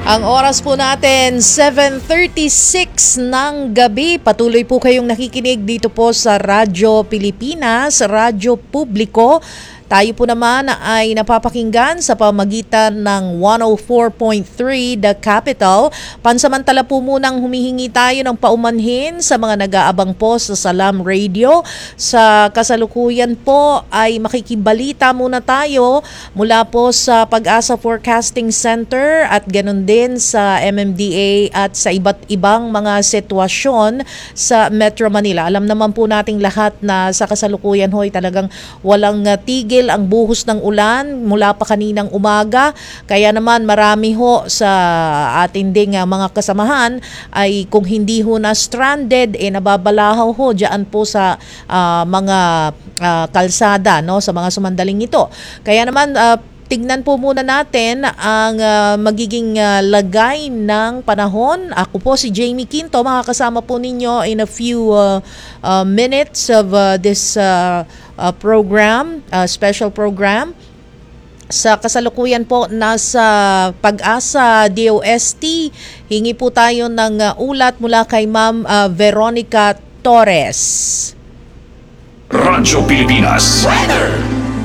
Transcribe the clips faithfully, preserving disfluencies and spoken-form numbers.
Ang oras po natin, seven thirty-six ng gabi. Patuloy po kayong nakikinig dito po sa Radyo Pilipinas, Radyo Publiko. Tayo po naman ay napapakinggan sa pamagitan ng one oh four point three The Capital. Pansamantala po munang humihingi tayo ng paumanhin sa mga nag-aabang po sa Salam Radio. Sa kasalukuyan po ay makikibalita muna tayo mula po sa Pag-asa Forecasting Center at ganun din sa M M D A at sa iba't ibang mga sitwasyon sa Metro Manila. Alam naman po nating lahat na sa kasalukuyan ho'y talagang walang uh, tigil ang buhos ng ulan mula pa kaninang umaga. Kaya naman marami ho sa ating ding uh, mga kasamahan ay kung hindi ho na stranded, eh nababalahaw ho dyan po sa uh, mga uh, kalsada, no, sa mga sumandaling ito. Kaya naman uh, tignan po muna natin ang uh, magiging uh, lagay ng panahon. Ako po si Jamie Quinto, makakasama po ninyo in a few uh, uh, minutes of uh, this uh, uh, program, uh, special program. Sa kasalukuyan po nasa Pag-asa D O S T, hingi po tayo ng uh, ulat mula kay Ma'am uh, Veronica Torres. Radyo Pilipinas Weather.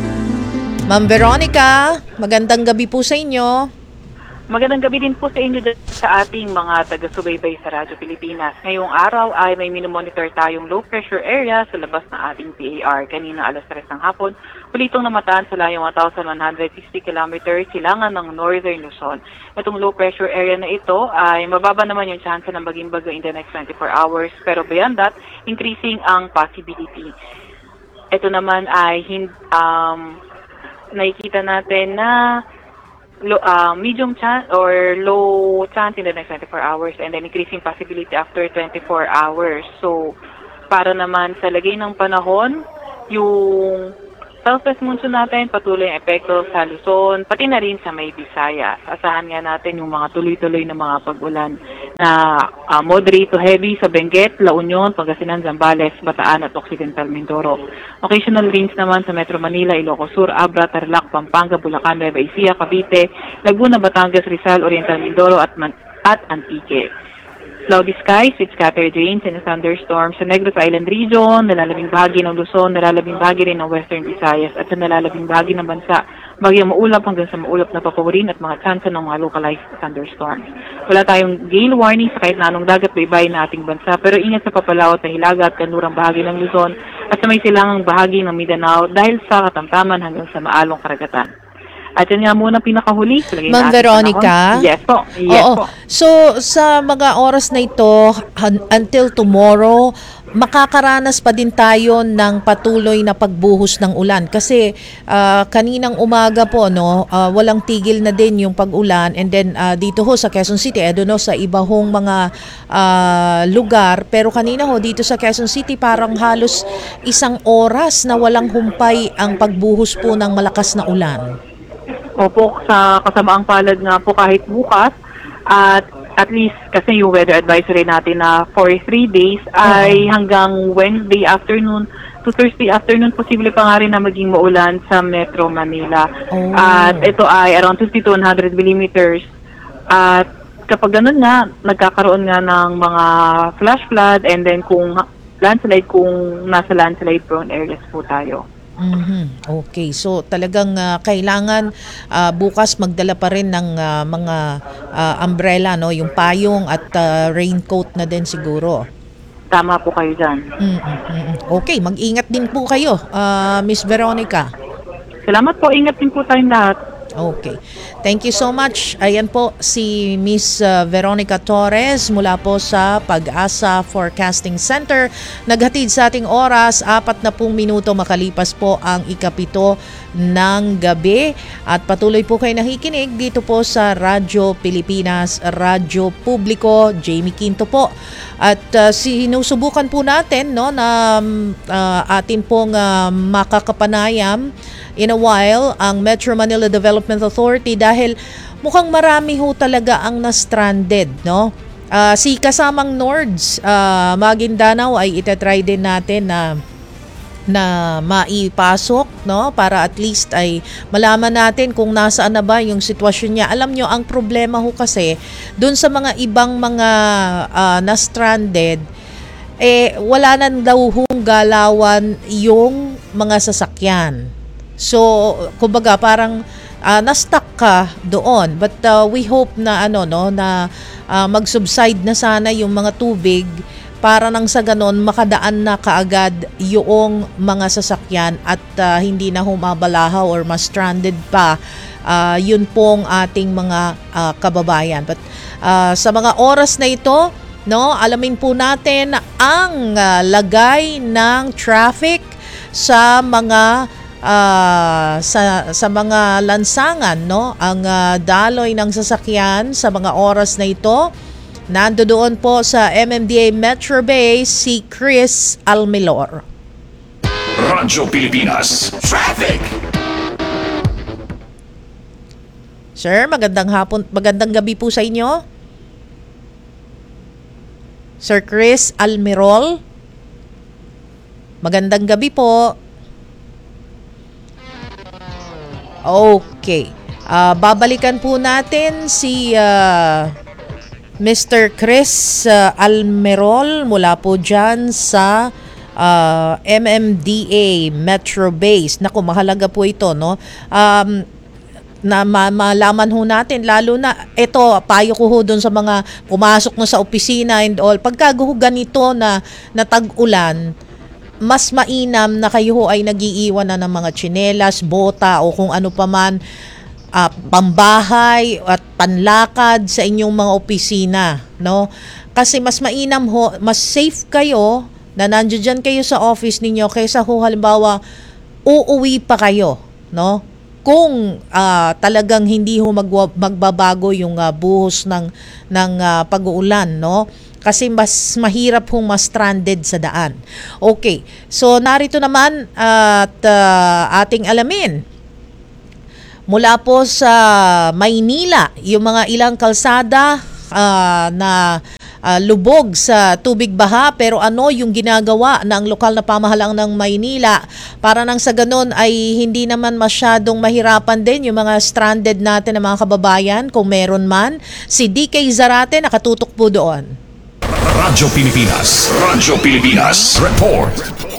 Ma'am Veronica, magandang gabi po sa inyo. Magandang gabi din po sa inyo sa ating mga taga-subaybay sa Radyo Pilipinas. Ngayong araw ay may minomonitor tayong low pressure area sa labas ng ating P A R. Kanina alas tres ng hapon, ulitong namataan sa layong one thousand one hundred sixty kilometers silangan ng Northern Luzon. Itong low pressure area na ito ay mababa naman yung chance na maging bagyo in the next twenty-four hours. Pero beyond that, increasing ang possibility. Ito naman ay hindi... Um, nakikita natin na low, uh, medium chance or low chance in the next twenty-four hours and then increasing possibility after twenty-four hours. So, para naman sa lagay ng panahon, yung southwest monsoon natin, patuloy ang epekto sa Luzon, pati na rin sa may Visayas. Asahan nga natin yung mga tuloy-tuloy na mga pag-ulan na uh, moderate to heavy sa Benguet, La Union, Pangasinan, Zambales, Bataan at Occidental Mindoro. Occasional rains naman sa Metro Manila, Ilocos Sur, Abra, Tarlac, Pampanga, Bulacan, Nueva Ecija, Cavite, Laguna, Batangas, Rizal, Oriental Mindoro at, Man- at Antique. Cloudy skies with scattered rains and thunderstorms sa Negros Island region, nalalabing bahagi ng Luzon, nalalabing bahagi rin ng Western Visayas at sa nalalabing bahagi ng bansa, bagyang maulap hanggang sa maulap na papawirin at mga tsansa ng mga localized thunderstorms. Wala tayong gale warning sa kahit na anong dagat baybay na ating bansa, pero ingat sa papalawat na hilaga at kanlurang bahagi ng Luzon at sa may silangang bahagi ng Mindanao dahil sa katamtaman hanggang sa maalong karagatan. At yan nga muna pinakahuli. Ma'am Veronica? Yes po. Yes Oo. po. So, sa mga oras na ito, un- until tomorrow, makakaranas pa din tayo ng patuloy na pagbuhos ng ulan. Kasi uh, kaninang umaga po, no, uh, walang tigil na din yung pag-ulan. And then uh, dito ho sa Quezon City, I don't know, sa iba hong mga uh, lugar. Pero kanina ho, dito sa Quezon City, parang halos isang oras na walang humpay ang pagbuhos po ng malakas na ulan. Opo, sa kasamaang palad nga po kahit bukas at at least kasi yung weather advisory natin na for three days ay uh-huh. hanggang Wednesday afternoon to Thursday afternoon, posible pa nga rin na maging maulan sa Metro Manila. Oh. At ito ay around fifty to one hundred millimeters. At kapag ganun nga, nagkakaroon nga ng mga flash flood and then kung landslide, kung nasa landslide prone areas po tayo. Mm-hmm. Okay, so talagang uh, kailangan uh, bukas magdala pa rin ng uh, mga uh, umbrella, no, yung payong at uh, raincoat na din siguro. Tama po kayo dyan. Mm-hmm. Okay, mag-ingat din po kayo, uh, Miss Veronica. Salamat po, ingat din po tayong lahat. Okay. Thank you so much. Ayan po si Miss uh, Veronica Torres mula po sa Pag-asa Forecasting Center. Naghatid sa ating oras, apat na pung minuto makalipas po ang ikapito ng gabi. At patuloy po kayo nakikinig dito po sa Radyo Pilipinas, Radyo Publiko. Jamie Quinto po. At uh, sinusubukan po natin, no, na uh, atin pong uh, makakapanayam in a while ang Metro Manila Development Authority dahil mukhang marami ho talaga ang na-stranded, no? Uh, si kasamang Nords, uh, Maguindanao ay itatry din natin na na maipasok, no, para at least ay malaman natin kung nasaan na ba yung sitwasyon niya. Alam nyo, ang problema ho kasi dun sa mga ibang mga uh, na stranded, eh wala nang daw hong galawan yung mga sasakyan. So kumbaga parang uh, na-stuck ka doon, but uh, we hope na ano no na uh, mag-subside na sana yung mga tubig para nang sa ganon makadaan na kaagad yung mga sasakyan at uh, hindi na humabalahaw or mas stranded pa uh, yun pong ating mga uh, kababayan. But uh, sa mga oras na ito, no, alamin po natin ang uh, lagay ng traffic sa mga uh, sa sa mga lansangan, no, ang uh, daloy ng sasakyan sa mga oras na ito. Nando doon po sa M M D A Metro Base si Chris Almilor. Radyo Pilipinas Traffic. Sir, magandang hapon, magandang gabi po sa inyo. Sir Chris Almirol. Magandang gabi po. Okay. Uh, babalikan po natin si uh, Mister Chris uh, Almirol mula po dyan sa uh, M M D A Metro Base. Naku, mahalaga po ito, no? Um, na ma- malaman ho natin, lalo na ito, payo ko ho doon sa mga pumasok na sa opisina and all, pagka ho ganito na, na tag-ulan, mas mainam na kayo ho ay nag-iiwan na ng mga tsinelas, bota o kung ano pa man, uh, pambahay at panlakad sa inyong mga opisina, no? Kasi mas mainam ho, mas safe kayo na nandiyan kayo sa office ninyo kaysa ho halimbawa uuwi pa kayo, no? Kung uh, talagang hindi ho magwa- magbabago yung uh, buhos ng ng uh, pag-uulan, no? Kasi mas mahirap hong mas stranded sa daan. Okay. So narito naman uh, at uh, ating alamin mula po sa Maynila yung mga ilang kalsada uh, na Uh, lubog sa tubig baha, pero ano yung ginagawa ng lokal na pamahalaan ng Maynila para nang sa ganun ay hindi naman masyadong mahirapan din yung mga stranded natin na mga kababayan kung meron man. Si D K Zarate nakatutok po doon. Radyo Pilipinas Radyo Pilipinas Report.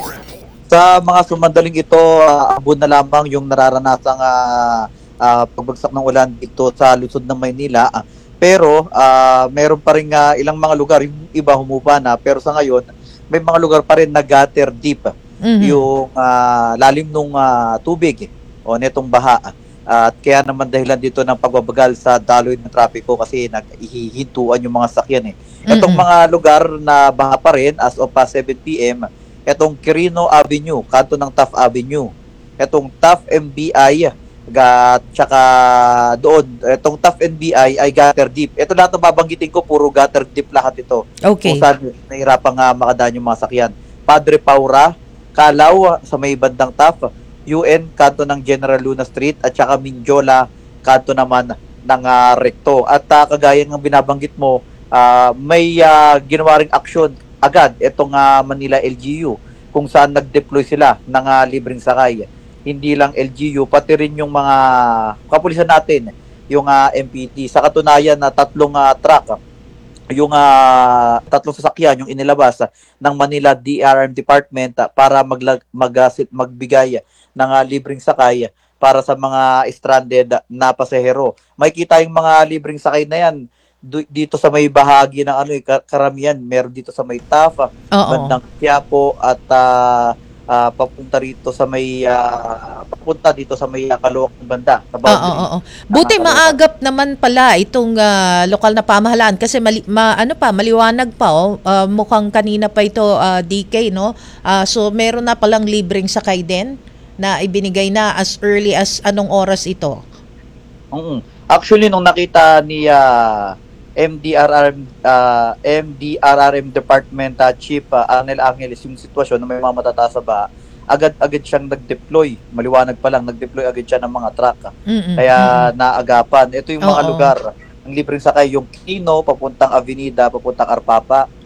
Sa mga sumandaling ito, uh, abot na lamang yung nararanasang uh, uh, pagbagsak ng ulan dito sa lungsod ng Maynila. Uh, Pero uh, meron pa rin uh, ilang mga lugar, yung iba humupa na, pero sa ngayon, may mga lugar pa rin na gutter deep mm-hmm. yung uh, lalim ng uh, tubig o netong baha. Uh, at kaya naman dahilan dito ng pagbabagal sa daloy ng trapiko kasi naghihintuan yung mga sakyan. Eh. Itong mm-hmm. mga lugar na baha pa rin as of uh, seven p.m, itong Quirino Avenue, kanto ng Taft Avenue, itong Taft M B I, at saka doon, itong Taft N B I ay gutter deep. Ito lahat na babanggitin ko, puro gutter deep lahat ito. Okay. Kung saan nahirapan nga makadaan yung mga sakyan. Padre Paura, Calao sa may bandang Taft, U N, kanto ng General Luna Street, at saka Mindiola, kanto naman ng uh, Recto. At uh, kagaya ng binabanggit mo, uh, may uh, ginawa ring aksyon agad itong uh, Manila L G U kung saan nag-deploy sila ng uh, libreng sakay. Hindi lang L G U, pati rin yung mga kapulisan natin, yung uh, M P T. Sa katunayan na tatlong uh, truck, yung uh, tatlong sasakyan, yung inilabas uh, ng Manila D R M Department uh, para maglag, mag, uh, magbigay ng uh, libreng sakay para sa mga stranded na pasahero. May kita yung mga libreng sakay na yan du- dito sa may bahagi ng ano, karamihan. Meron dito sa may Taft, bandang Quiapo, at uh, Uh, papunta rito sa may uh, papunta dito sa may uh, Caloocan banda sa boundary. Oo, oo, oo. Buti maagap naman pala itong uh, lokal na pamahalaan kasi mali, ma, ano pa maliwanag pa oh. Uh, mukhang kanina pa ito uh, D K, no. Uh, so meron na palang libreng sakay din na ibinigay na as early as anong oras ito? Mm-hmm. Actually nung nakita ni uh, M D R R M uh, M D R R M Department uh, Chief uh, Arnel Angeles yung sitwasyon na may mga matataas sa baha, agad-agad siyang nag-deploy. Maliwanag pa lang, nag-deploy agad siya ng mga truck. Mm-mm. Kaya mm-mm. naagapan. Ito yung mga Oo. lugar. Ang libreng sakay, yung Quino, papuntang Avenida, papuntang Arpapa,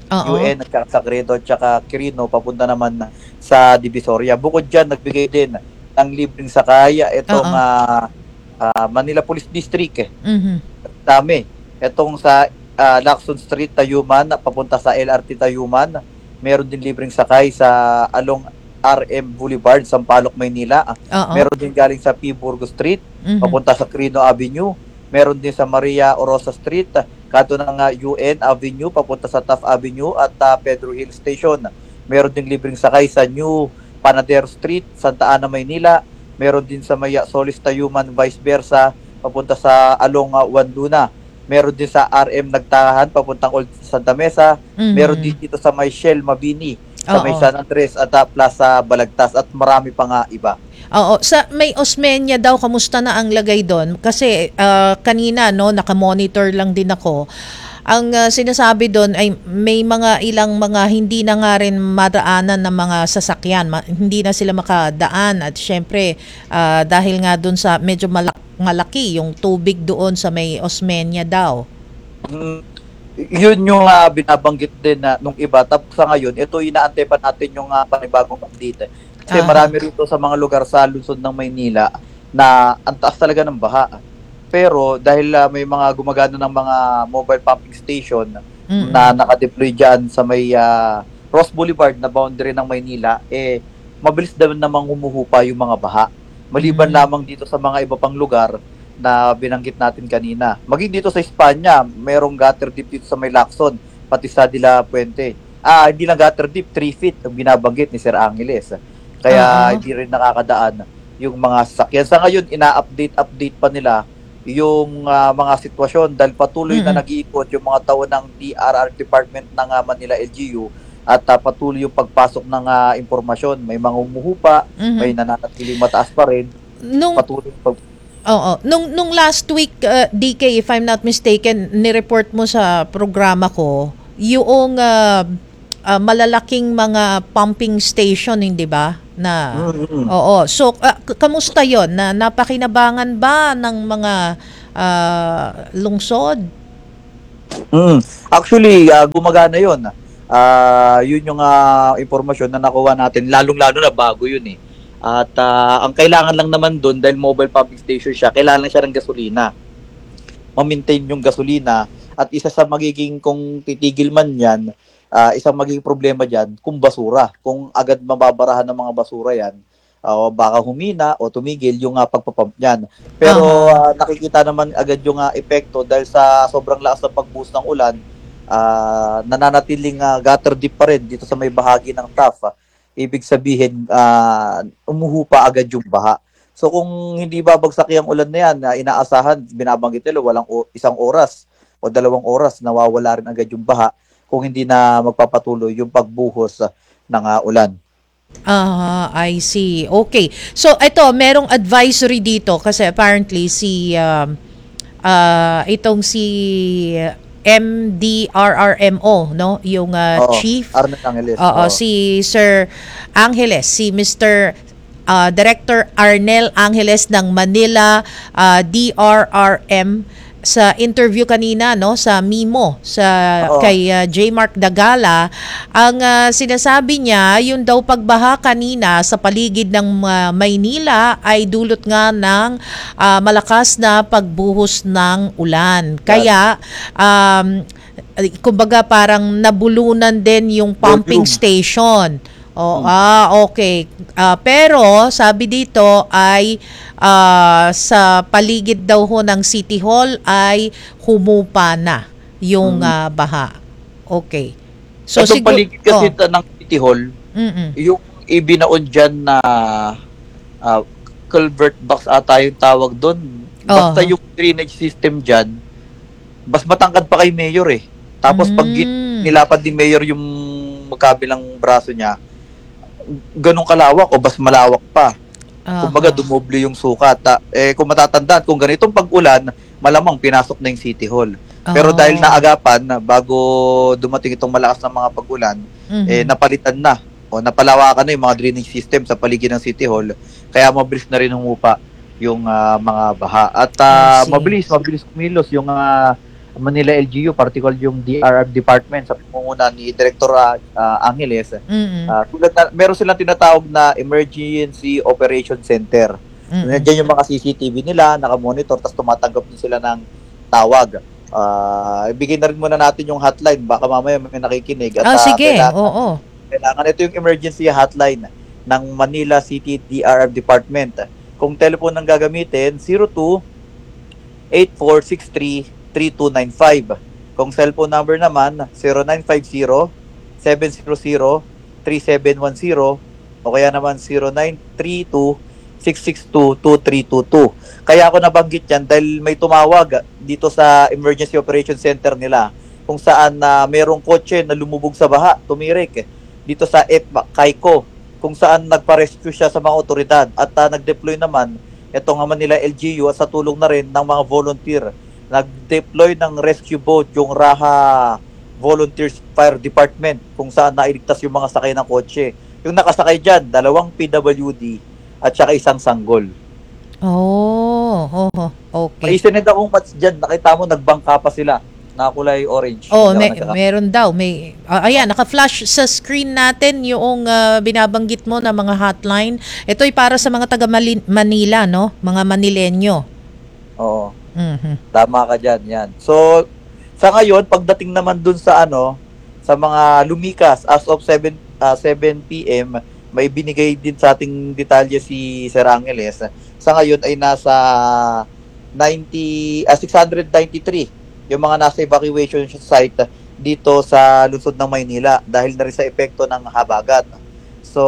Oo. U N at saka Sagredo at saka Quirino papunta naman sa Divisoria. Bukod dyan, nagbigay din ng libreng sakay itong Oo. ah, ah, Manila Police District. Eh. Mhm. Dami. Itong sa ah, Lacson Street, Tayuman, papunta sa L R T Tayuman. Meron din libreng sakay sa along R M Boulevard, Sampaloc, Maynila. Oo. Meron din galing sa P. Burgos Street, Mhm. papunta sa Quirino Avenue. Meron din sa Maria Orosa Street, kanto ng ah, U N Avenue, papunta sa Taft Avenue at ah, Pedro Hill Station. Meron din libreng sakay sa New Panadero Street, Santa Ana, Maynila. Meron din sa Maya Solis, Tayuman, vice versa, papunta sa along uh, Wanduna. Meron din sa R M Nagtahan, papuntang Old Santa Mesa. Mhm. Meron din dito sa May Shell, Mabini, sa May Oo. San Andres at uh, Plaza Balagtas at marami pa nga iba. Oo, sa may Osmeña daw, kamusta na ang lagay doon? Kasi ah, kanina no, naka-monitor lang din ako. Ang ah, sinasabi doon ay may mga ilang mga hindi na nga rin madaanan ng mga sasakyan. Ma- hindi na sila makadaan at syempre ah, dahil nga doon sa medyo malak- malaki yung tubig doon sa may Osmeña daw. Mm, yun yung uh, binabanggit din na nung iba. Tapos sa ngayon, ito inaantay pa natin yung uh, panibagong update. Kasi Aha. marami rito sa mga lugar sa lungsod ng Maynila na ang taas talaga ng baha. Pero dahil uh, may mga gumagana ng mga mobile pumping station Mm-mm. na nakadeploy dyan sa may uh, Ross Boulevard na boundary ng Maynila, eh mabilis naman namang humuhupa yung mga baha. Maliban Mm. lamang dito sa mga iba pang lugar na binanggit natin kanina. Maging dito sa Espanya, mayroong gutter deep dito sa may Lacson, pati sa De La Puente. Ah, hindi lang gutter deep, three feet ang binabanggit ni Sir Angeles. Kaya Oo. hindi rin nakakadaan yung mga sasakyan. Sa ngayon, ina-update-update pa nila yung ah, mga sitwasyon dahil patuloy Mm-mm. na nag-iikot yung mga tao ng D R R Department ng ah, Manila L G U at ah, patuloy yung pagpasok ng ah, impormasyon. May mga umuhupa, Mhm. may nananatiling mataas pa rin. Nung Patuloy yung pag- Oo. Nung nung last week, uh, D K, if I'm not mistaken, ni-report mo sa programa ko yung uh, uh, malalaking mga pumping station, hindi ba? Na Mm-mm. Oo. So, uh, k- kamusta 'yon? Na napakinabangan ba ng mga uh, lungsod? Mm. Actually, ah, gumagana yun. Ah, yun yung ah, impormasyon na nakuha natin. Lalong-lalo na bago yun eh. At ah, ang kailangan lang naman doon, dahil mobile pumping station siya, kailangan lang siya ng gasolina. Ma-maintain yung gasolina. At isa sa magiging, kung titigil man yan, ah, isang magiging problema dyan, kung basura. Kung agad mababarahan ng mga basura yan, ah, baka humina o tumigil yung ah, pagpapump niyan. Pero ah, nakikita naman agad yung ah, epekto dahil sa sobrang lakas ng pagbuhos ng ulan, ah, nananatiling ah, gutter deep pa rin dito sa may bahagi ng T A F. Ah. Ibig sabihin, ah, umuhupa agad yung baha. So kung hindi babagsak yung ulan na yan, ah, inaasahan, binabanggit nila, walang o- isang oras o dalawang oras, nawawala rin agad yung baha kung hindi na magpapatuloy yung pagbuhos ah, ng ah, ulan. Ah, I see. Okay. So, ito, merong advisory dito kasi apparently si um, ah, itong si M D R R M O, no? Yung ah, Oo, chief. Arnel Angeles. Oo, Oo. si Sir Angeles, si Mister ah, Director Arnel Angeles ng Manila ah, D R R M sa interview kanina no sa Mimo sa Oo. kay ah, J. Mark Dagala, ang ah, sinasabi niya yung daw pagbaha kanina sa paligid ng ah, Maynila ay dulot nga ng ah, malakas na pagbuhos ng ulan. Kaya um, kumbaga parang nabulunan din yung pumping Volume. station. Oh, ah, okay. Ah, pero sabi dito ay ah, sa paligid daw ho ng City Hall ay humupa na yung ah, baha. Okay. So Itong sigur- paligid kasi oh, ta- ng City Hall, mm-mm. yung ibinaon dyan na ah, culvert box ata yung tawag doon. Basta Oo. yung drainage system dyan, mas matangkad pa kay Mayor eh. Tapos pag gin- Mm. nilapad ni Mayor yung magkabilang braso niya, ganun kalawak o mas malawak pa. Aha. Kumbaga dumoble yung sukat. Ta- eh kung matatandaan, kung ganitong pag-ulan, malamang pinasok na yung City Hall. Pero Oh. dahil naagapan na bago dumating itong malakas na mga pag-ulan, Mhm. eh napalitan na o napalawakan na yung mga drainage system sa paligid ng City Hall. Kaya mabilis na rin humupa yung ah, mga baha. At ah, I see. mabilis, mabilis kumilos yung ah, Manila L G U, particular yung D R R department sa pamumuno ni Director uh, Angeles. Mm-mm. Uh, tulad na, meron silang tinatawag na Emergency Operation Center. Mm-mm. Nandiyan yung mga C C T V nila, nakamonitor, tapos tumatanggap din sila ng tawag. Uh, ibigay na rin muna natin yung hotline, baka mamaya may nakikinig. At, Ah, uh, sige. kailangan, Oo. kailangan, ito yung emergency hotline ng Manila City D R R Department. Kung telephone ang gagamitin, zero two eight four six three three two nine five. Kung cellphone number naman, zero nine five zero seven zero zero three seven one zero o kaya naman zero nine three two six six two two three two two. Kaya ako nabanggit yan dahil may tumawag dito sa Emergency Operation Center nila kung saan na uh, merong kotse na lumubog sa baha, tumirik dito sa E P M A, Kaiko, kung saan nagpa-rescue siya sa mga otoridad at uh, nag-deploy naman itong Manila L G U at sa tulong na rin ng mga volunteer. Nag-deploy ng rescue boat yung Raha Volunteers Fire Department kung saan nailigtas yung mga sakay ng kotse. Yung nakasakay dyan, dalawang P W D at saka isang sanggol. Oh, oh, okay. May isinend akong mats dyan, nakita mo nagbangka pa sila na kulay orange. Oh, Hindi may, ako nagkaka- meron daw. May, ah, ayan, naka-flash sa screen natin yung ah, binabanggit mo na mga hotline. Ito ay para sa mga taga Mali- Manila, no? Mga Manilenyo. Oo. Mhm. Tama ka dyan, yan. So, sa ngayon, pagdating naman dun sa ano, sa mga lumikas, as of seven p m, may binigay din sa ating detalye si Sir Angeles. Sa ngayon ay nasa ninety, ah, six ninety-three yung mga nasa evacuation site dito sa lungsod ng Maynila dahil na rin sa epekto ng habagat. So,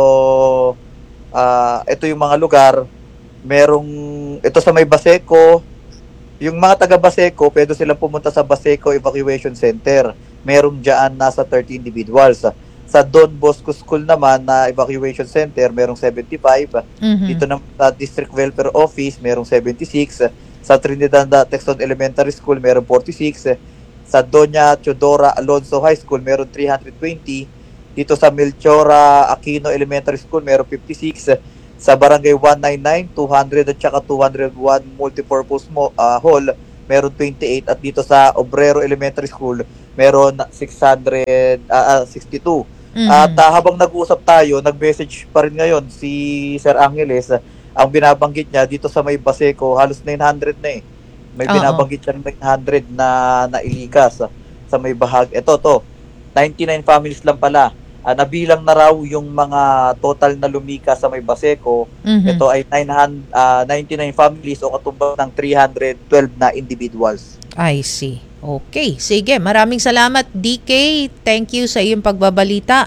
uh, ito yung mga lugar, merong, ito sa may Baseco, yung mga taga Baseco, pwede silang pumunta sa Baseco Evacuation Center. Merong dyan nasa thirty individuals. Sa Don Bosco School naman na evacuation center, merong seventy-five. Mhm. Dito naman sa District Welfare Office, merong seventy-six. Sa Trinidad Texon Elementary School, merong forty-six. Sa Doña Teodora Alonso High School, merong three hundred twenty. Dito sa Melchora Aquino Elementary School, merong fifty-six. Sa Barangay one ninety-nine, two hundred at saka two hundred one multipurpose mo, uh, hall, meron twenty-eight. At dito sa Obrero Elementary School, meron six hundred sixty-two. Mhm. At uh, habang nag-uusap tayo, nag-message pa rin ngayon si Sir Angeles. Uh, ang binabanggit niya dito sa may Baseco, halos nine hundred na eh. May Oo. binabanggit siya nine hundred na nailikas uh, sa may bahag. Ito, to, ninety-nine families lang pala. Uh, nabilang na raw yung mga total na lumikas sa may Baseco. Mhm. Ito ay nine hundred, uh, ninety-nine families o katumbas ng three hundred twelve na individuals. I see. Okay. Sige. Maraming salamat, D K. Thank you sa iyong pagbabalita.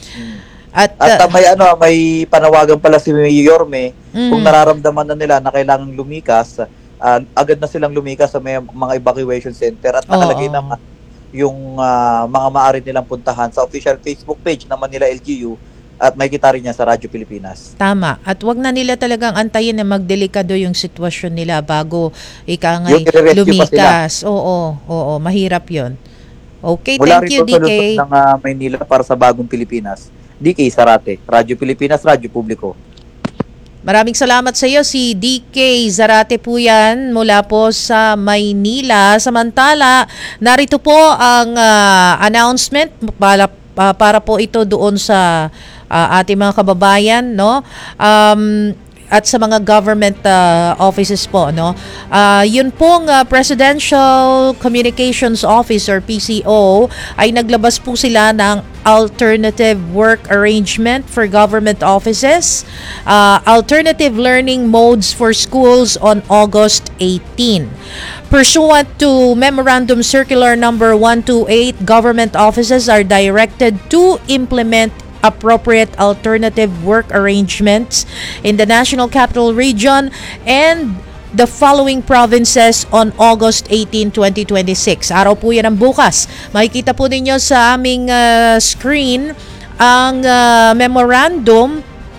At, At uh, uh, may ano, may panawagan pala si Yorme, mm, kung nararamdaman na nila na kailangang lumikas, uh, agad na silang lumikas sa may mga evacuation center at nakalagay Oo. na yung uh, mga maaari nilang puntahan sa official Facebook page ng Manila L G U at may kita rin niya sa Radyo Pilipinas. tama. At wag na nila talagang antayin na magdelikado yung sitwasyon nila bago ika Yung ngay i-rescue pa lumikas. Oo, oo, mahirap yon. Okay, Mula thank you, rito D sa K. lungsod ng uh, Maynila para sa Bagong Pilipinas, D K Zarate, Radyo Pilipinas, Radyo Publiko. Maraming salamat sa iyo, si D K Zarate po yan mula po sa Maynila. Samantala, narito po ang ah, announcement para, ah, para po ito doon sa ah, ating mga kababayan, no? Um, at sa mga government ah, offices po, no? Ah, yun pong ah, Presidential Communications Office or P C O ay naglabas po sila ng alternative work arrangement for government offices, uh, alternative learning modes for schools on August eighteenth. Pursuant to Memorandum Circular Number one twenty-eight, government offices are directed to implement appropriate alternative work arrangements in the National Capital Region and the following provinces on August eighteenth, twenty twenty-six. Araw po yan ang bukas. Makikita po ninyo sa aming uh, screen ang uh, memorandum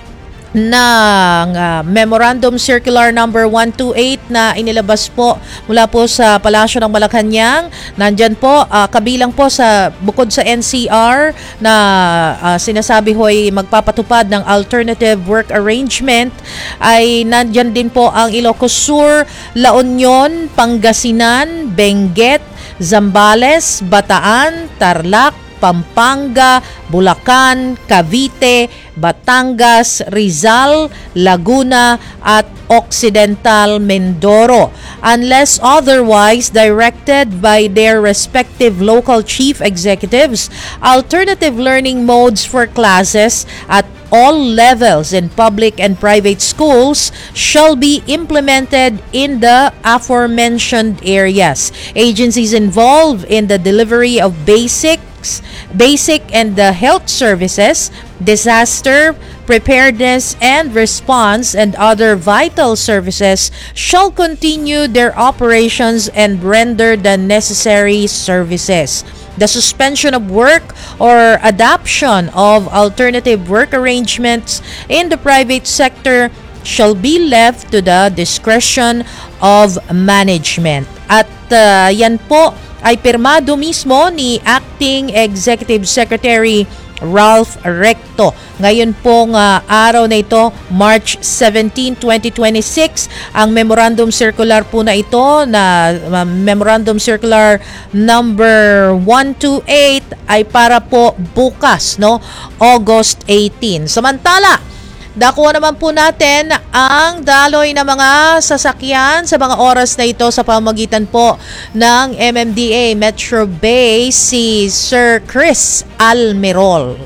ng uh, Memorandum Circular Number one twenty-eight na inilabas po mula po sa Palasyo ng Malacanang. Nandyan po, uh, kabilang po sa, bukod sa N C R na uh, sinasabi ho'y magpapatupad ng alternative work arrangement, ay nandyan din po ang Ilocos Sur, La Union, Pangasinan, Benguet, Zambales, Bataan, Tarlac, Pampanga, Bulacan, Cavite, Batangas, Rizal, Laguna at Occidental Mindoro, unless otherwise directed by their respective local chief executives. Alternative learning modes for classes at all levels in public and private schools shall be implemented in the aforementioned areas. Agencies involved in the delivery of basic basic and the health services, disaster preparedness and response, and other vital services shall continue their operations and render the necessary services. The suspension of work or adoption of alternative work arrangements in the private sector shall be left to the discretion of management. At uh, yan po ay pirmado mismo ni Acting Executive Secretary Ralph Recto. Ngayon pong uh, araw na ito, March seventeenth, twenty twenty-six, ang memorandum circular po na ito na uh, memorandum circular number one twenty-eight ay para po bukas, no, August eighteenth. Samantala, dako naman po natin ang daloy ng mga sasakyan sa mga oras na ito sa pamamagitan po ng M M D A Metro Bay, si Sir Chris Almirol.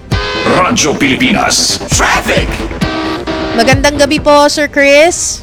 Radyo Pilipinas Traffic. Magandang gabi po, Sir Chris.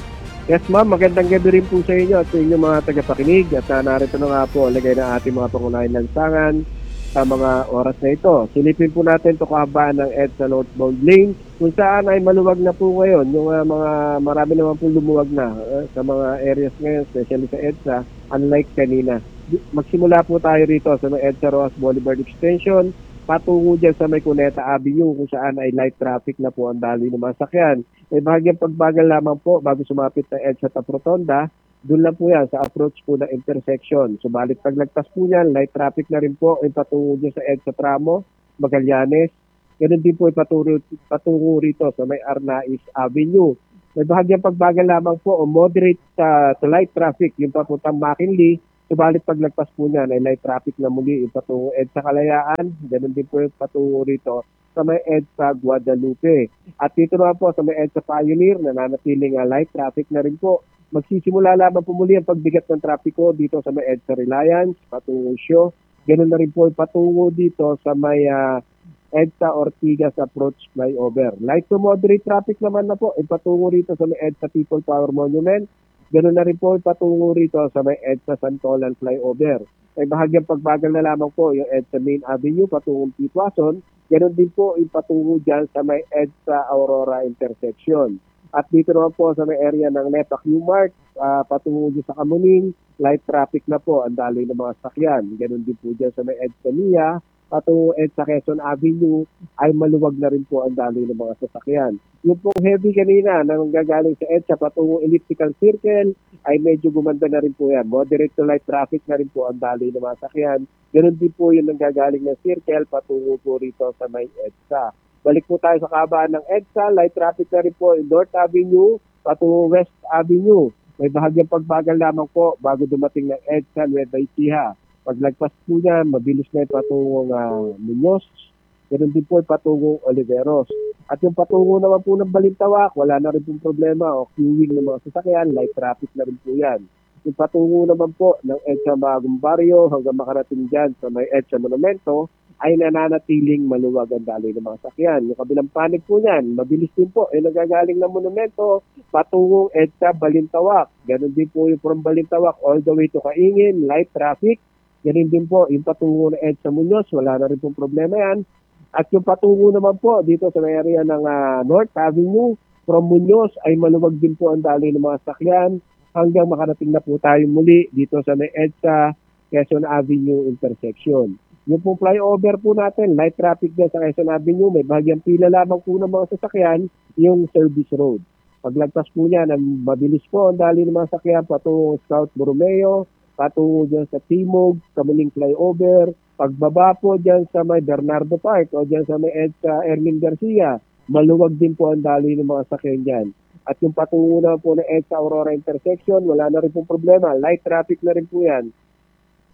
Yes ma'am, magandang gabi rin po sa inyo at sa inyong mga tagapakinig. At uh, narito na nga po ang lagay ng ating mga pangunahing lansangan sa mga oras na ito. Silipin po natin ito kahabaan ng EDSA northbound lane kung saan ay maluwag na po ngayon. Yung uh, mga marami naman po lumuwag na uh, sa mga areas ngayon, especially sa EDSA, unlike kanina. Magsimula po tayo rito sa may EDSA Rojas Boulevard Extension, patungo dyan sa may Cuneta Avenue kung saan ay light traffic na po ang daloy ng mga sakyan. May bahagyang pagbagal lamang po bago sumapit ng EDSA Top Rotonda. Doon lang po yan sa approach po ng intersection. Subalit paglagpas po yan, light traffic na rin po yung patungo dyan sa EDSA Tramo, Magallanes. Ganun din po yung patungo, patungo rito sa may Arnaiz Avenue. May bahagyang pagbagal lamang po o moderate uh, to light traffic yung papuntang McKinley. Subalit paglagpas po niyan ay light traffic na muli yung patungo EDSA Kalayaan. Ganun din po yung patungo rito sa may EDSA Guadalupe. At dito naman po sa may EDSA Pioneer, nananatiling uh, light traffic na rin po. Magsisimula lamang po muli ang pagbigat ng trapiko dito sa may EDSA Reliance, patungo Sio. Ganun na rin po yung patungo dito sa may uh, EDSA Ortigas Approach Flyover. Light to moderate traffic naman na po yung patungo rito sa may EDSA People Power Monument. Ganun na rin po yung patungo rito sa may EDSA Santolan Flyover. May bahagyang pagbagal na lamang po yung EDSA Main Avenue patungong Pitwason. Ganun din po yung patungo dyan sa may EDSA Aurora Intersection. At dito naman po sa may area ng NEPA Q-Mart, uh, patungo dyan sa Kamuning, light traffic na po ang daloy ng mga sakyan. Ganun din po dyan sa may EDSA Nia, patungo EDSA Quezon Avenue, ay maluwag na rin po ang daloy ng mga sasakyan. Yung pong heavy kanina na nanggagaling sa EDSA patungo Elliptical Circle, ay medyo gumanda na rin po yan. Moderate to light traffic na rin po ang daloy ng mga sakyan. Ganun din po yung nanggagaling ng Circle, patungo po rito sa may EDSA. Balik po tayo sa kabaan ng EDSA, light traffic na rin po in North Avenue, patungo West Avenue. May bahagyang pagbagal lamang po bago dumating ng EDSA Nueva Ecija. Paglagpas po niyan, mabilis na yung patungong uh, Muñoz, ganoon din po yung patungong Oliveros. At yung patungo naman po ng Balintawak, wala na rin pong problema o queuing ng mga sasakyan, light traffic na rin po yan. Yung patungo naman po ng EDSA Bagong Barrio hanggang makarating dyan sa may EDSA Monumento, ay nananatiling maluwag ang daloy ng mga sakyan. Yung kabilang panig po niyan, mabilis din po, ay nagagaling ng monumento, patungong EDSA Balintawak. Ganon din po yung from Balintawak all the way to Kaingin, light traffic. Ganon din po yung patungo ng EDSA Muñoz, wala na rin pong problema yan. At yung patungo naman po dito sa area ng uh, North Avenue, from Muñoz ay maluwag din po ang daloy ng mga sakyan hanggang makarating na po tayo muli dito sa may EDSA Quezon Avenue intersection. Yung pong flyover po natin, light traffic din sa Quezon Avenue, may bahagyang pila lamang po ng mga sasakyan, yung service road. Paglagpas po niya, ng mabilis po ang daloy ng mga sasakyan, patungo Scout Borromeo, patungo dyan sa Timog, Kamuning flyover, pagbaba po dyan sa may Bernardo Park o dyan sa may EDSA Ermin Garcia, maluwag din po ang daloy ng mga sasakyan dyan. At yung patungo na po ng EDSA Aurora intersection, wala na rin pong problema, light traffic na rin po yan.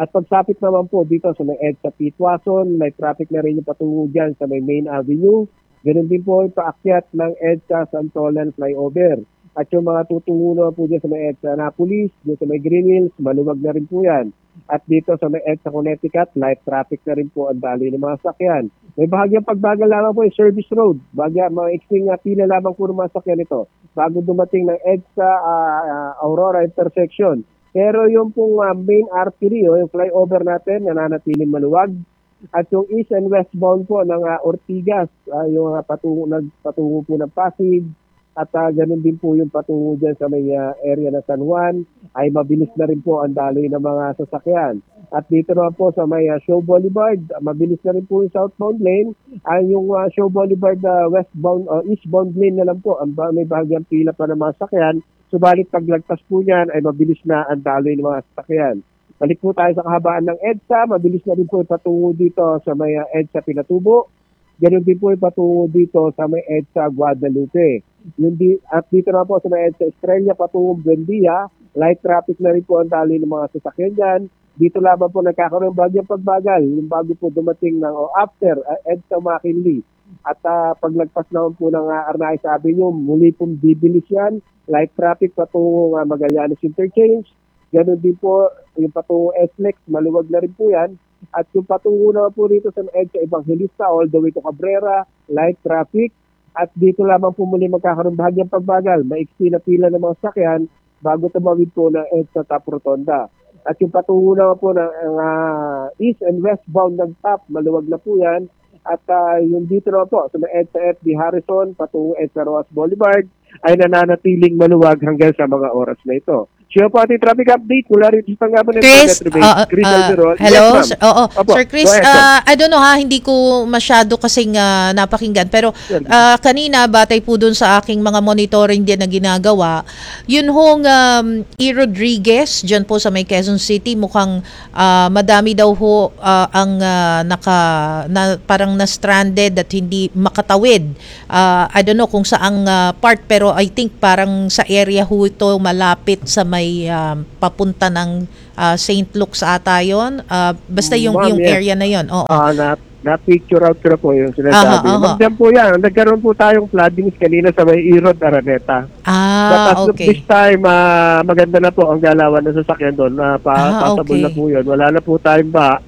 At pagsapit naman po dito sa may EDSA Pitwason, may traffic na rin yung patungo dyan sa may Main Avenue. Ganun din po yung paakyat ng EDSA Santolan Flyover. At yung mga tutungo naman po dyan sa may EDSA Annapolis, dyan sa may Green Hills, maluwag na rin po yan. At dito sa may EDSA Connecticut, light traffic na rin po ang daloy ng mga sakyan. May bahagyang pagbagal lamang po yung service road. Bagya, mga iksing na pila lamang po ng mga sakyan ito bago dumating ng EDSA uh, uh, Aurora intersection. Pero yung pong uh, main artery, o yung flyover natin, nananatiling maluwag. At yung east and westbound po ng uh, Ortigas, uh, yung uh, patungo, nagpatungo po ng Pasig, at uh, ganun din po yung patungo dyan sa may uh, area ng San Juan, ay mabilis na rin po ang daloy ng mga sasakyan. At dito naman po sa may uh, Show Boulevard, uh, mabilis na rin po yung southbound lane, ay yung uh, Show Boulevard uh, westbound, uh, eastbound lane na lang po, ang uh, may bahagyang pila pa ng mga sasakyan. Subalit paglagpas po niyan ay mabilis na ang daloy ng mga sasakyan. Balik po tayo sa kahabaan ng EDSA, mabilis na din po yung patungo dito sa may uh, EDSA Pinatubo. Ganon din po yung patungo dito sa may EDSA Guadalupe. Yung di, at dito na po sa may EDSA Estrella, patungo Buendia, light traffic na rin po ang daloy ng mga sasakyan dyan. Dito lamang po nagkakaroon bagyang pagbagal, yung bago po dumating ng o after uh, EDSA McKinley. At uh, paglagpas naman po ng uh, Arnaiz Avenue, muli pong bibilis yan. Light traffic patungo uh, Magallanes Interchange. Ganon din po yung patungo S L E X, maluwag na rin po yan. At yung patungo naman po dito sa EDSA Evangelista all the way to Cabrera, light traffic. At dito lamang po muli magkakaroon bahagyang pagbagal. Maiksi na pila ng mga sakyan bago tumawid po ng EDSA Top Rotonda. At yung patungo naman po ng uh, east and westbound ng Top, maluwag na po yan. At uh, yung dito naman po sa may EDSA F D Harrison, patungo EDSA Roas Boulevard, ay nananatiling maluwag hanggang sa mga oras na ito. Siya po ating traffic update mula rin sa tanggapan ng Chris, Metro Base. uh, Chris uh, Alderol. hello? Yes, Sir, oo. Opo, Sir Chris, go ahead, ma'am. uh, I don't know ha, hindi ko masyado kasing uh, napakinggan. Pero uh, kanina, batay po dun sa aking mga monitoring din na ginagawa, yun hong um, E. Rodriguez, dyan po sa may Quezon City, mukhang uh, madami daw ho uh, ang uh, naka, na, parang na-stranded at hindi makatawid. Uh, I don't know kung saang uh, part, pero I think parang sa area ho ito malapit sa may um, papunta ng uh, Saint Luke's ata yun. Uh, basta yung, Ma'am, yung yes. area na yun. Oo. Ah, na, na-picture out ko na po yung sinasabi. Aha, aha. Magdyan po yan. Nagkaroon po tayong floodings kanina sa may Erod, Araneta. Ah, But as of okay. this time, uh, maganda na po ang galawan ng sasakyan doon. Uh, pa, Ah, passable okay. na po yun. Wala na po tayong ba.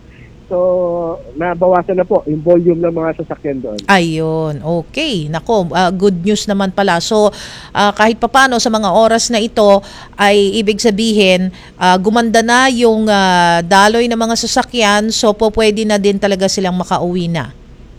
So, nabawasan na po yung volume ng mga sasakyan doon. Ayun, okay. Nako, uh, good news naman pala. So, uh, kahit papano sa mga oras na ito ay ibig sabihin, uh, gumanda na yung uh, daloy ng mga sasakyan, so po pwede na din talaga silang makauwi na.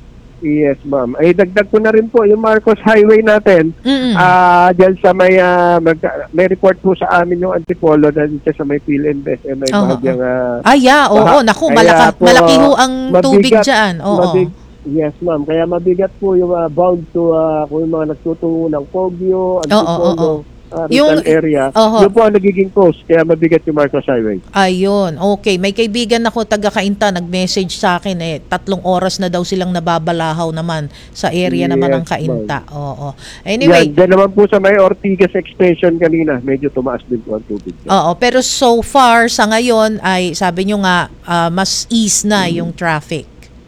Yes, ma'am. Ay, dagdag ko na rin po yung Marcos Highway natin. Mm-mm. Ah, diyan sa may ah, mag- may report po sa amin yung Antipolo na dito sa may PhilInvest eh, may Oo. bahagyang ah, Ah, yeah, oo, baha. naku, Kaya malaka, po, malaki ho ang tubig mabigat- dyan. Oo. mabig- yes, ma'am. Kaya mabigat po yung ah, bound to ah, kung yung mga nagtutungo ng Poggio, Antipolo, oo. ah, Yung- Rizal area. oo. Yun po ang nagiging coast. Kaya mabigat yung Marcos Highway. Ayun, okay. May kaibigan ako taga-Kainta, nag-message sa akin eh, tatlong oras na daw silang nababalahaw naman sa area naman Yes, ng Kainta. Oo. Anyway, Yan, dyan naman po sa may Ortigas extension kanina, medyo tumaas din po ang tubig. oo, pero so far sa ngayon ay sabi nyo nga ah, mas ease na yung traffic.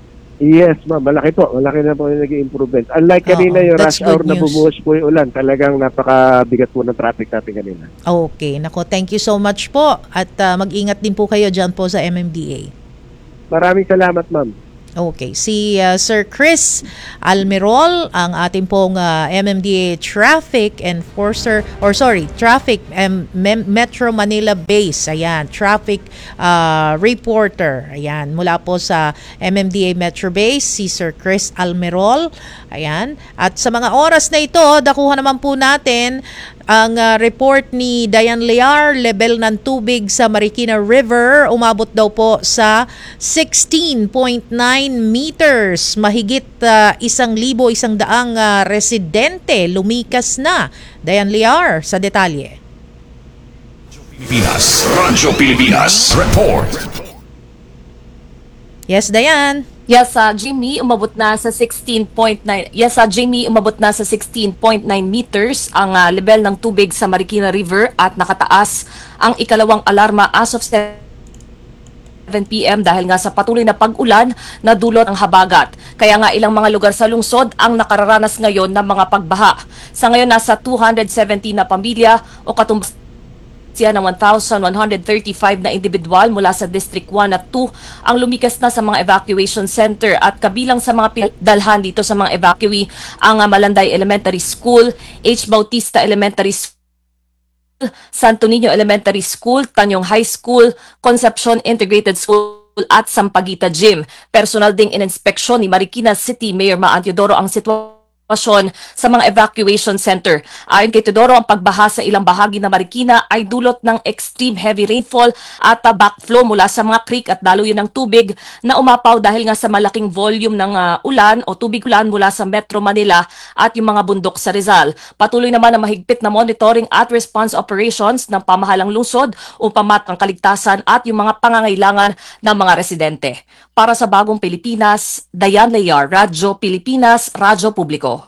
Yes, ma'am. Malaki po. Malaki na po yung nag-improvement. Unlike kanina Oo, yung that's rush hour good na news. bumuhos po yung ulan, talagang napakabigat po ng traffic natin kanina. Okay, nako, thank you so much po at ah, mag-ingat din po kayo dyan po sa M M D A. Maraming salamat, ma'am. Okay, si uh, Sir Chris Almirol, ang ating pong uh, M M D A Traffic Enforcer, or sorry, Traffic um, Mem- Metro Manila Base, ayan, Traffic uh, Reporter, ayan, mula po sa M M D A Metro Base, si Sir Chris Almirol, ayan, at sa mga oras na ito, dakuha naman po natin ang uh, report ni Diane Lear, level ng tubig sa Marikina River, umabot daw po sa sixteen point nine meters. Mahigit uh, isang libo, isang daang uh, residente lumikas na. Diane Lear sa detalye. Pilipinas. Radyo Pilipinas. Report. Yes, Diane. Yes, uh, Jimmy, umabot na sa sixteen point nine. Yes, uh, Jimmy, umabot na sa sixteen point nine meters ang uh, level ng tubig sa Marikina River at nakataas ang ikalawang alarma as of seven p m dahil nga sa patuloy na pag-ulan na dulot ng habagat. Kaya nga ilang mga lugar sa lungsod ang nakararanas ngayon ng mga pagbaha. Sa ngayon nasa two hundred seventeen na pamilya o katumbas siya ng one thousand one hundred thirty-five na individual mula sa District one at two ang lumikas na sa mga evacuation center at kabilang sa mga pinadalhan dito sa mga evacuee ang uh, Malanday Elementary School, H. Bautista Elementary School, Santo Niño Elementary School, Tanyong High School, Concepcion Integrated School at Sampaguita Gym. Personal ding ininspeksyon ni Marikina City Mayor Maan Teodoro ang sitwasyon sa mga evacuation center. Ayon kay Teodoro, ang pagbaha sa ilang bahagi ng Marikina ay dulot ng extreme heavy rainfall at uh, backflow mula sa mga creek at daluyan ng tubig na umapaw dahil nga sa malaking volume ng uh, ulan o tubig ulan mula sa Metro Manila at yung mga bundok sa Rizal. Patuloy naman ang mahigpit na monitoring at response operations ng pamahalang lungsod upang matang kaligtasan at yung mga pangangailangan ng mga residente. Para sa Bagong Pilipinas, Dayan Layar, Radyo Pilipinas, Radyo Publiko.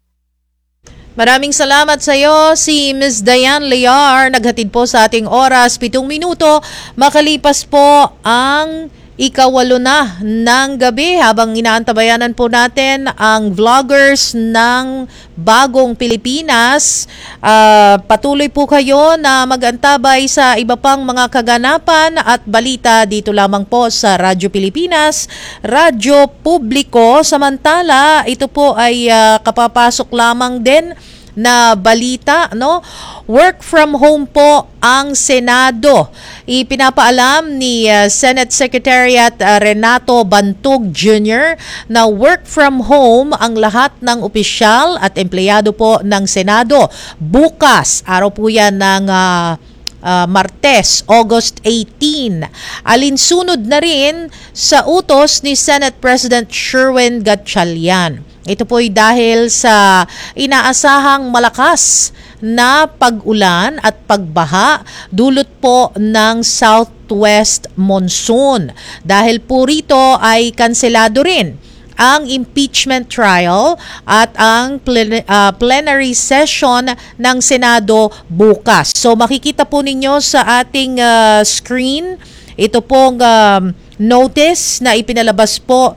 Maraming salamat sa iyo, si Miz Dayan Lear. Naghatid po sa ating oras, pitong minuto. Makalipas po ang ikawalo na ng gabi habang inaantabayanan po natin ang vloggers ng Bagong Pilipinas. Uh, patuloy po kayo na mag-antabay sa iba pang mga kaganapan at balita dito lamang po sa Radyo Pilipinas, Radyo Publiko. Samantala, ito po ay uh, kapapasok lamang din na balita, no? Work from home po ang Senado. Ipinapaalam ni uh, Senate Secretariat uh, Renato Bantog Junior na work from home ang lahat ng opisyal at empleyado po ng Senado. Bukas, araw po yan ng uh, uh, Martes, August eighteen. Alinsunod na rin sa utos ni Senate President Sherwin Gatchalian. Ito po'y dahil sa inaasahang malakas na pag-ulan at pagbaha dulot po ng southwest monsoon. Dahil po rito ay kanselado rin ang impeachment trial at ang plen- uh, plenary session ng Senado bukas. So makikita po ninyo sa ating uh, screen ito pong um, notice na ipinalabas po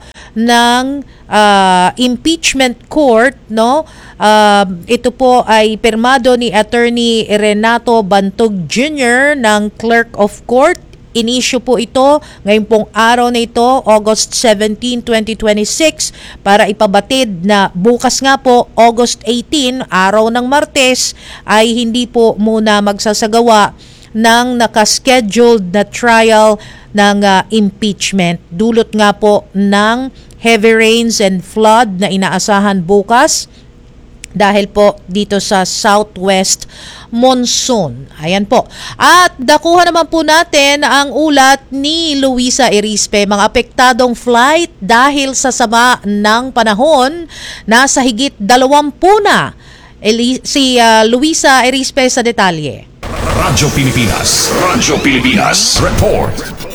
ng uh, impeachment court, no? Uh, ito po ay pirmado ni Attorney Renato Bantog Junior ng Clerk of Court. Inisyu po ito ngayon pong araw na ito, August seventeenth, twenty twenty-six, para ipabatid na bukas nga po, August eighteenth, araw ng Martes, ay hindi po muna magsasagawa ng nakascheduled na trial ng uh, impeachment. Dulot nga po ng heavy rains and flood na inaasahan bukas dahil po dito sa southwest monsoon. Ayan po. At dakuha naman po natin ang ulat ni Luisa Erispe, mga apektadong flight dahil sa sama ng panahon, nasa higit dalawampu na. Eli- si uh, Luisa Erispe sa detalye. Radyo Pilipinas. Radyo Pilipinas. Report.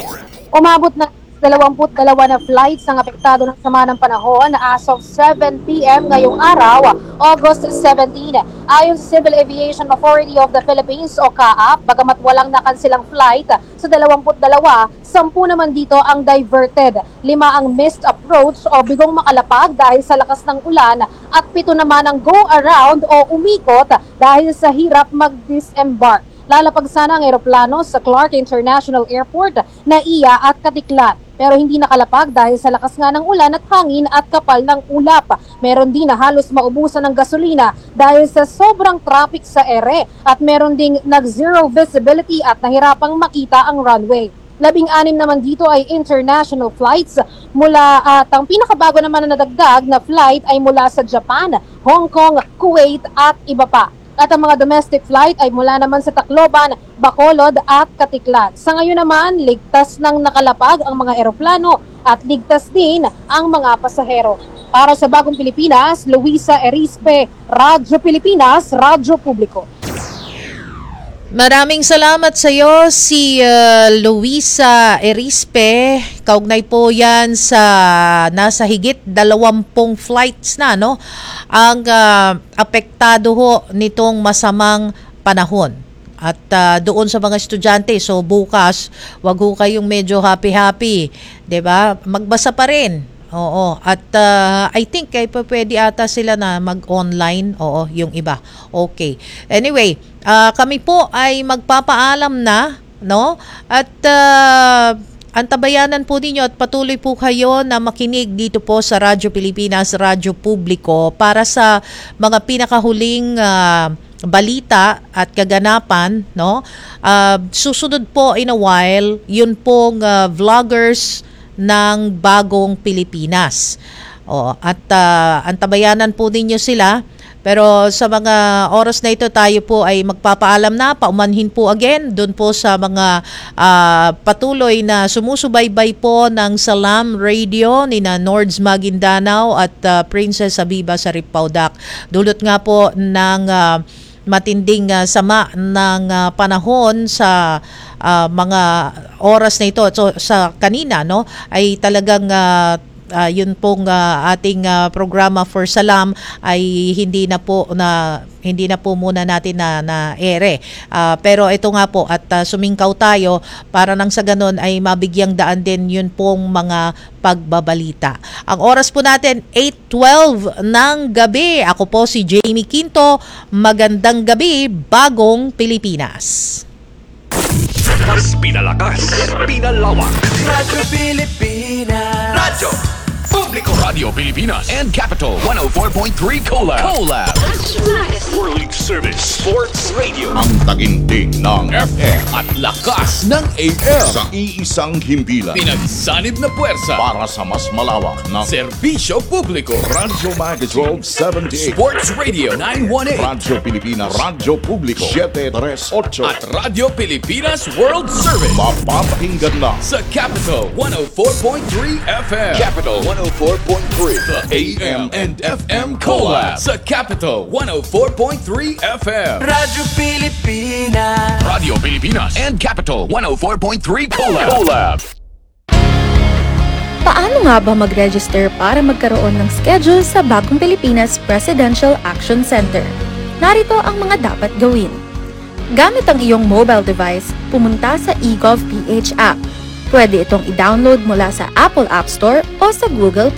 Umabot na dalawampu dalawa na flights ang apektado ng sama ng panahon as of seven p m ngayong araw, August seventeenth. Ayon sa Civil Aviation Authority of the Philippines o C A A P, bagamat walang nakansilang flight sa dalawampu dalawa, sampu naman dito ang diverted. Lima ang missed approach o bigong makalapag dahil sa lakas ng ulan at pito naman ang go around o umikot dahil sa hirap mag-disembark. Lalapag sana ang eroplano sa Clark International Airport na Iya at Katiklan. Pero hindi nakalapag dahil sa lakas nga ng ulan at hangin at kapal ng ulap. Meron din na halos maubusan ng gasolina dahil sa sobrang traffic sa ere at meron ding nag-zero visibility at nahirapang makita ang runway. Labing-anim naman dito ay international flights mula at ang pinakabago naman na nadagdag na flight ay mula sa Japan, Hong Kong, Kuwait at iba pa. At ang mga domestic flight ay mula naman sa Tacloban, Bacolod at Katiklan. Sa ngayon naman, ligtas nang nakalapag ang mga eroplano at ligtas din ang mga pasahero. Para sa Bagong Pilipinas, Luisa Erispe, Radyo Pilipinas, Radyo Publiko. Maraming salamat sa iyo, si uh, Luisa Erispe. Kaugnay po yan sa nasa higit dalawampung flights na, no? Ang uh, apektado ho nitong masamang panahon. At ah, doon sa mga estudyante, so bukas, wag ho kayong medyo happy-happy, 'di ba? Magbasa pa rin. Oo. At ah, I think kay pa pwede ata sila na mag-online. Oo, yung iba. Okay. Anyway, ah, kami po ay magpapaalam na, no? At ah, antabayanan po ninyo at patuloy po kayo na makinig dito po sa Radyo Pilipinas, Radyo Publiko para sa mga pinakahuling ah, balita at kaganapan, no? Ah, susunod po in a while, yun pong ah, vloggers ng Bagong Pilipinas. O, at ah, antabayanan po ninyo sila. Pero sa mga oras na ito tayo po ay magpapaalam na, paumanhin po again doon po sa mga ah, patuloy na sumusubaybay po ng Salam Radio ni na Nords Maguindanao at ah, Princess Abiba sa Ripaudak. Dulot nga po ng ah, matinding ah, sama ng ah, panahon sa ah, mga oras na ito. So sa kanina, no, ay talagang ah, Uh, yun pong uh, ating uh, programa for Salam ay hindi na po na hindi na po muna natin na, na ere. Uh, pero ito nga po at uh, sumingkaw tayo para nang sa ganun ay mabigyang daan din yun pong mga pagbabalita. Ang oras po natin eight twelve ng gabi. Ako po si Jamie Quinto. Magandang gabi, Bagong Pilipinas. Mas pinalakas, pinalawak. Radyo Pilipinas. Radyo Publiko. Radio Pilipinas and Capital one oh four point three Collab. Collab. World Service Sports Radio. Ang taginting ng F M at lakas ng A M. sa iisang himpilan Pinagsanib na puwersa. para sa mas malawak na Serbisyo Publiko. Radyo Magazine twelve seventy-eight, Sports Radio nine one eight. Radyo Pilipinas, Radyo Publiko seven thirty-eight, At Radio Pilipinas World Service. mapapakinggan na Sa Capital one oh four point three F M. Capital one oh four point three. The A M and F M Collab. Sa Capital one oh four point three F M. Radyo Pilipinas. Radio Pilipinas and Capital one oh four point three Collab. Collab. Paano nga ba mag-register para magkaroon ng schedule sa Bagong Pilipinas Presidential Action Center? Narito ang mga dapat gawin. Gamit ang iyong mobile device, pumunta sa eGovPH app. Pwede itong i-download mula sa Apple App Store o sa Google